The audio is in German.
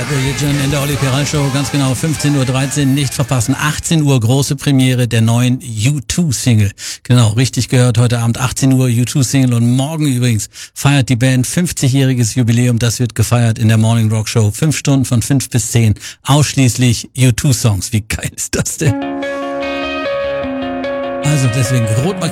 Bad Religion in der Oli Peral Show, ganz genau 15:13 Uhr, nicht verpassen. 18 Uhr große Premiere der neuen U2-Single. Genau, richtig gehört, heute Abend 18 Uhr U2-Single und morgen übrigens feiert die Band 50-jähriges Jubiläum. Das wird gefeiert in der Morning Rock Show. 5 Stunden von 5 bis 10, ausschließlich U2-Songs. Wie geil ist das denn? Also deswegen rot markiert.